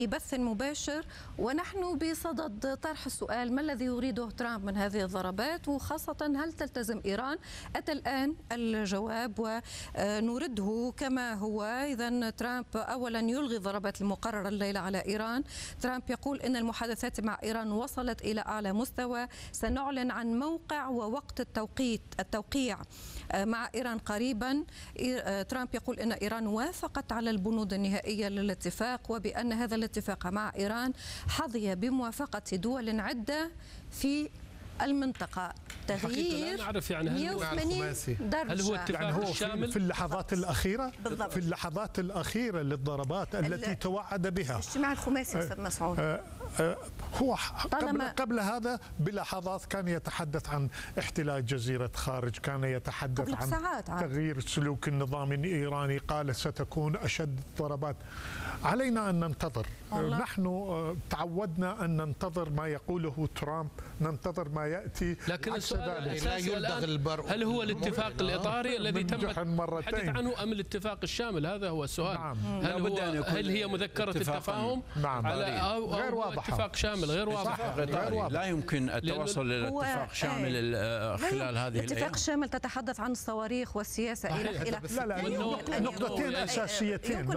بث مباشر، ونحن بصدد طرح السؤال: ما الذي يريده ترامب من هذه الضربات، وخاصة هل تلتزم إيران؟ أتى الآن الجواب ونرده كما هو. إذن ترامب أولا يلغي الضربات المقررة الليلة على إيران. ترامب يقول إن المحادثات مع إيران وصلت إلى أعلى مستوى، سنعلن عن موقع ووقت التوقيع مع إيران قريبا. ترامب يقول إن إيران وافقت على البنود النهائية للاتفاق، وبأن هذا الاتفاق مع إيران حظي بموافقة دول عدة في المنطقة. تغيير يعني 180 درجة. هل هو اتفاق يعني هو شامل في اللحظات الأخيرة بالضبط. في اللحظات الأخيرة للضربات التي توعد بها اجتماع الخماسي أستاذ مسعود. هو قبل هذا بلحظات كان يتحدث عن احتلال جزيرة خارج، كان يتحدث عن تغيير سلوك النظام الإيراني، قال ستكون أشد الضربات. علينا أن ننتظر. نحن تعودنا أن ننتظر ما يقوله ترامب، ننتظر ما يأتي. لكن السؤال الأساسي الآن: هل هو الاتفاق الإطاري الذي تم الحديث عنه أم الاتفاق الشامل؟ هذا هو السؤال. نعم. هل هي مذكرة التفاهم؟ نعم. أو غير واضحة. اتفاق شامل غير واضح. لا يمكن التوصل إلى اتفاق شامل خلال هذه الأيام. اتفاق شامل تتحدث عن الصواريخ والسياسة إلى لا نقطتين أساسيتين.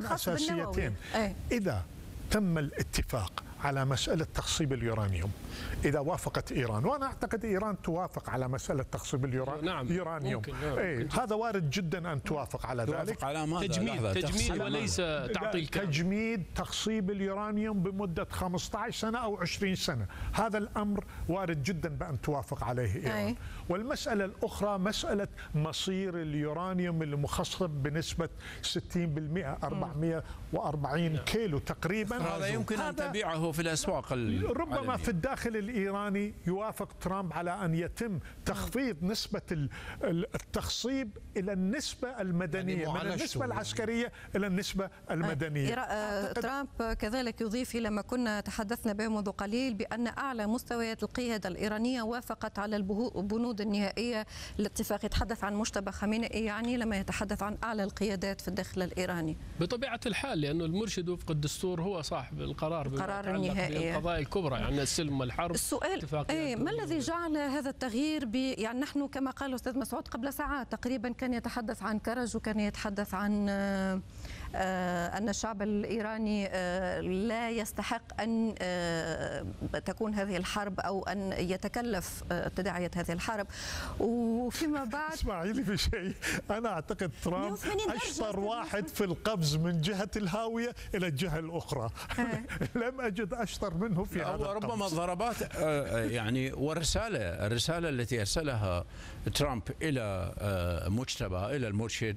إذا تم الاتفاق على مسألة تخصيب اليورانيوم، إذا وافقت إيران، وأنا أعتقد إيران توافق على مسألة تخصيب اليورانيوم. هذا وارد جدا أن توافق على ذلك. على ماذا؟ تجميد وليس تعطيل كامل. تجميد تخصيب اليورانيوم بمدة 15 سنة أو 20 سنة، هذا الأمر وارد جدا بأن توافق عليه إيران. والمسألة الأخرى مسألة مصير اليورانيوم المخصب بنسبة 60%، 440 كيلو تقريبا. هذا يمكن أن تبيعه في الأسواق ربما في الداخل الإيراني يوافق ترامب على أن يتم تخفيض نسبة التخصيب إلى النسبة المدنية، يعني من النسبة العسكرية إلى النسبة المدنية. ترامب كذلك يضيف لما كنا تحدثنا به منذ قليل بأن أعلى مستويات القيادة الإيرانية وافقت على البنود النهائية للاتفاق. يتحدث عن مجتبى خامنئي يعني لما يتحدث عن أعلى القيادات في الداخل الإيراني بطبيعة الحال، لأنه المرشد وفق الدستور هو صاحب القرار النهائي القضايا الكبرى، يعني السلم والحرب. السؤال ما الذي جعل هذا التغيير يعني نحن كما قال الأستاذ مسعود قبل ساعات تقريبا كان يتحدث عن كرج، وكان يتحدث عن أن الشعب الإيراني لا يستحق أن تكون هذه الحرب أو أن يتكلف تداعية هذه الحرب. وفيما بعد اسمعي لي في شيء، أنا أعتقد ترامب أشطر واحد في القفز من جهة الهاوية إلى الجهة الأخرى. لم أجد أشطر منه في هذا القفز. ربما الضربات يعني الرسالة التي أرسلها ترامب إلى مجتبى، إلى المرشد،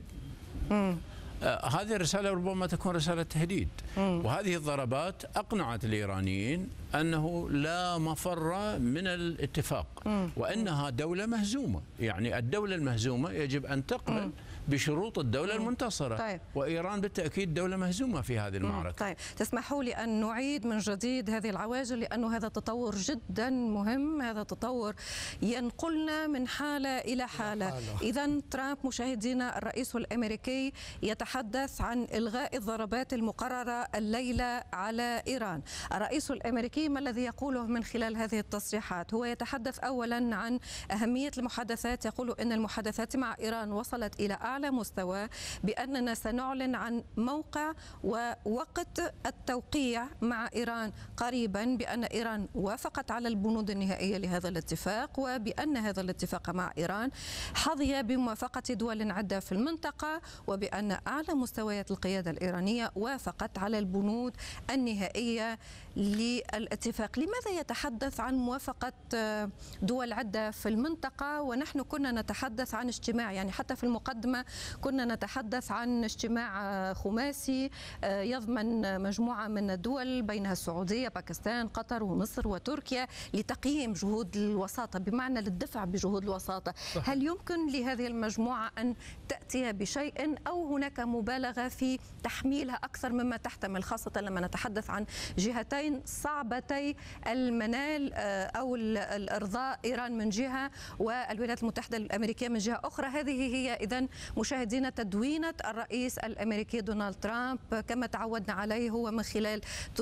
هذه الرسالة ربما تكون رسالة تهديد. وهذه الضربات أقنعت الإيرانيين أنه لا مفر من الاتفاق، وأنها دولة مهزومة. يعني الدولة المهزومة يجب أن تقبل بشروط الدولة المنتصرة. طيب. وإيران بالتأكيد دولة مهزومة في هذه المعركة. طيب، تسمحوا لي أن نعيد من جديد هذه العواجل، لأنه هذا تطور جدا مهم. هذا تطور ينقلنا من حالة إلى حالة. إذا ترامب مشاهدينا الرئيس الأمريكي يتحدث عن إلغاء الضربات المقررة الليلة على إيران. الرئيس الأمريكي ما الذي يقوله من خلال هذه التصريحات؟ هو يتحدث أولا عن أهمية المحادثات، يقول إن المحادثات مع إيران وصلت إلى أعلى مستوى، بأننا سنعلن عن موقع ووقت التوقيع مع إيران قريبا، بأن إيران وافقت على البنود النهائية لهذا الاتفاق، وبأن هذا الاتفاق مع إيران حظي بموافقة دول عدة في المنطقة، وبأن أعلى مستويات القيادة الإيرانية وافقت على البنود النهائية للاتفاق. لماذا يتحدث عن موافقة دول عدة في المنطقة ونحن كنا نتحدث عن اجتماع، يعني حتى في المقدمة كنا نتحدث عن اجتماع خماسي يضمن مجموعة من الدول بينها السعودية، باكستان، قطر ومصر وتركيا لتقييم جهود الوساطة، بمعنى للدفع بجهود الوساطة. هل يمكن لهذه المجموعة أن تأتي بشيء أو هناك مبالغة في تحميلها أكثر مما تحتمل، خاصة لما نتحدث عن جهتين صعبتي المنال أو الإرضاء، إيران من جهة والولايات المتحدة الأمريكية من جهة أخرى؟ هذه هي إذن مشاهدينا تدوينة الرئيس الأمريكي دونالد ترامب كما تعودنا عليه هو من خلال